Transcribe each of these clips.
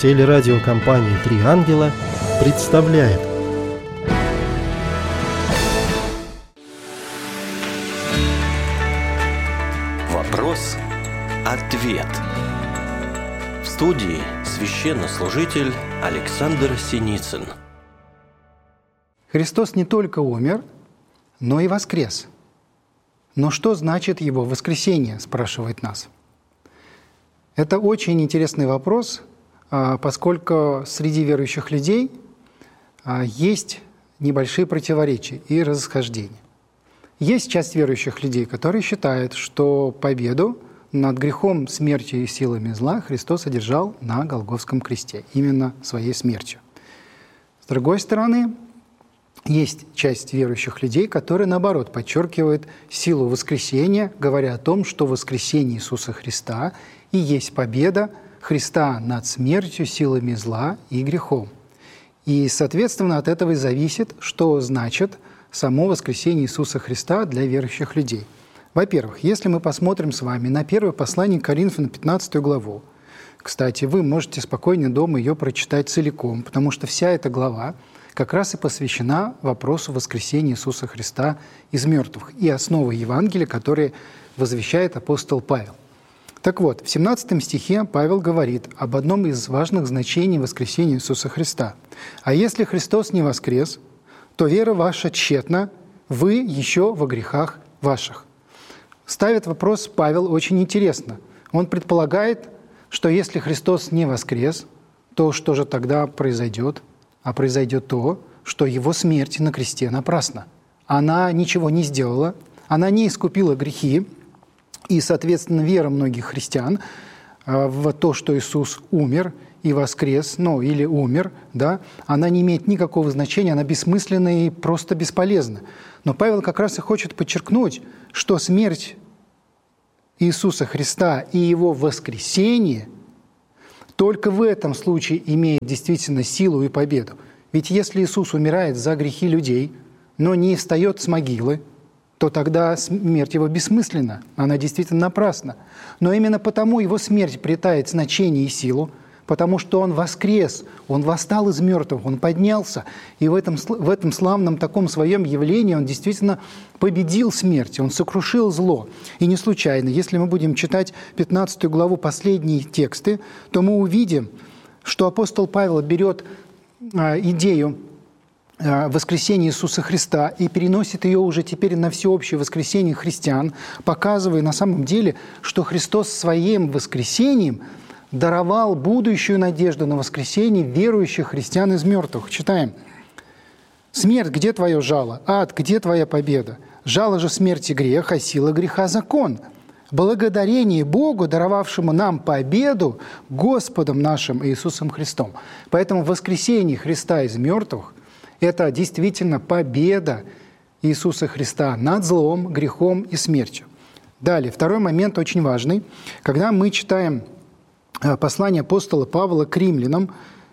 Телерадиокомпания «Три ангела» представляет. Вопрос-ответ. В студии священнослужитель Александр Синицын. Христос не только умер, но и воскрес. Но что значит Его воскресение, спрашивает нас. Это очень интересный вопрос, поскольку среди верующих людей есть небольшие противоречия и расхождения. Есть часть верующих людей, которые считают, что победу над грехом, смертью и силами зла Христос одержал на Голгофском кресте, именно своей смертью. С другой стороны, есть часть верующих людей, которые, наоборот, подчеркивают силу воскресения, говоря о том, что воскресение Иисуса Христа и есть победа Христа над смертью, силами зла и грехом. И, соответственно, от этого и зависит, что значит само воскресение Иисуса Христа для верующих людей. Во-первых, если мы посмотрим с вами на первое послание к Коринфянам, 15 главу, кстати, вы можете спокойно дома ее прочитать целиком, потому что вся эта глава как раз и посвящена вопросу воскресения Иисуса Христа из мертвых и основы Евангелия, которые возвещает апостол Павел. Так вот, в 17 стихе Павел говорит об одном из важных значений воскресения Иисуса Христа. «А если Христос не воскрес, то вера ваша тщетна, вы еще во грехах ваших». Ставит вопрос Павел очень интересно. Он предполагает, что если Христос не воскрес, то что же тогда произойдет? А произойдет то, что Его смерть на кресте напрасна. Она ничего не сделала, она не искупила грехи, и, соответственно, вера многих христиан в то, что Иисус умер и воскрес, или умер, она не имеет никакого значения, она бессмысленна и просто бесполезна. Но Павел как раз и хочет подчеркнуть, что смерть Иисуса Христа и Его воскресение только в этом случае имеет действительно силу и победу. Ведь если Иисус умирает за грехи людей, но не встает с могилы, то тогда смерть Его бессмысленна, она действительно напрасна. Но именно потому Его смерть приобретает значение и силу, потому что Он воскрес, Он восстал из мертвых, Он поднялся, и в этом славном таком своем явлении Он действительно победил смерть, Он сокрушил зло. И не случайно, если мы будем читать 15 главу, последние тексты, то мы увидим, что апостол Павел берет идею воскресения Иисуса Христа и переносит ее уже теперь на всеобщее воскресение христиан, показывая на самом деле, что Христос своим воскресением даровал будущую надежду на воскресение верующих христиан из мертвых. Читаем. «Смерть, где твое жало? Ад, где твоя победа? Жало же смерти грех, а сила греха закон. Благодарение Богу, даровавшему нам победу Господом нашим Иисусом Христом». Поэтому воскресение Христа из мертвых – это действительно победа Иисуса Христа над злом, грехом и смертью. Далее, второй момент очень важный. Когда мы читаем послание апостола Павла к римлянам,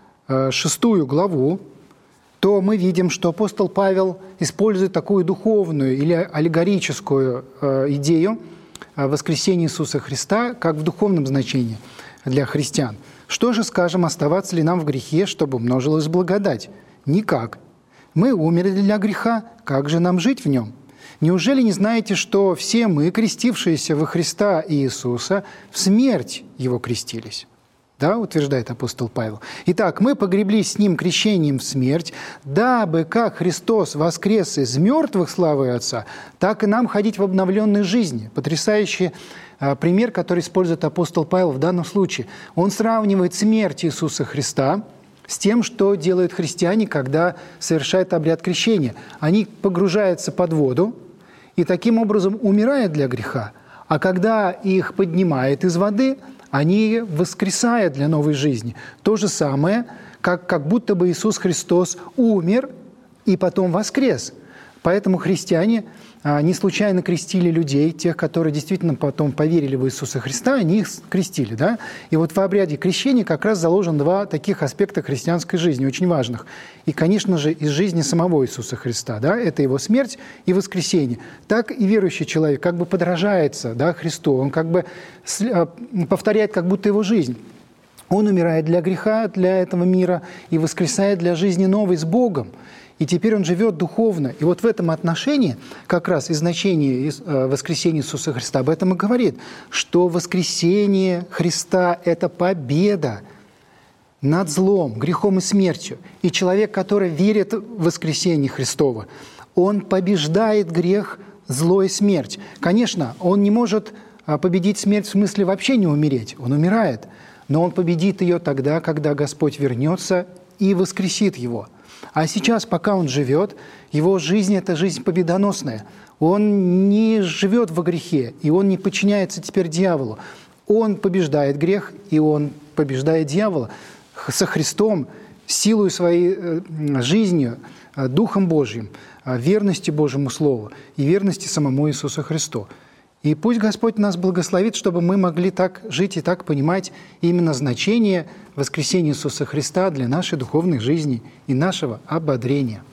6 главу, то мы видим, что апостол Павел использует такую духовную или аллегорическую идею воскресения Иисуса Христа, как в духовном значении для христиан. Что же скажем, оставаться ли нам в грехе, чтобы умножилась благодать? Никак. Мы умерли для греха, как же нам жить в нем? Неужели не знаете, что все мы, крестившиеся во Христа и Иисуса, в смерть Его крестились? Утверждает апостол Павел. Итак, мы погреблись с Ним крещением в смерть, дабы, как Христос воскрес из мертвых славы Отца, так и нам ходить в обновленной жизни. Потрясающий пример, который использует апостол Павел в данном случае. Он сравнивает смерть Иисуса Христа с тем, что делают христиане, когда совершают обряд крещения. Они погружаются под воду и таким образом умирают для греха. А когда их поднимают из воды, они воскресают для новой жизни. То же самое, как будто бы Иисус Христос умер и потом воскрес. Поэтому христиане не случайно крестили людей, тех, которые действительно потом поверили в Иисуса Христа, они их крестили. И вот в обряде крещения как раз заложен два таких аспекта христианской жизни, очень важных. И, конечно же, из жизни самого Иисуса Христа. Это Его смерть и воскресение. Так и верующий человек как бы подражается Христу, он как бы повторяет как будто Его жизнь. Он умирает для греха, для этого мира, и воскресает для жизни новой с Богом. И теперь он живет духовно. И вот в этом отношении как раз и значение воскресения Иисуса Христа об этом и говорит, что воскресение Христа – это победа над злом, грехом и смертью. И человек, который верит в воскресение Христова, он побеждает грех, зло и смерть. Конечно, он не может победить смерть в смысле вообще не умереть, он умирает. Но он победит ее тогда, когда Господь вернется и воскресит его. А сейчас, пока он живет, его жизнь – это жизнь победоносная. Он не живет во грехе, и он не подчиняется теперь дьяволу. Он побеждает грех, и он побеждает дьявола со Христом, силой своей жизнью, Духом Божьим, верностью Божьему Слову и верности самому Иисусу Христу. И пусть Господь нас благословит, чтобы мы могли так жить и так понимать именно значение воскресения Иисуса Христа для нашей духовной жизни и нашего ободрения.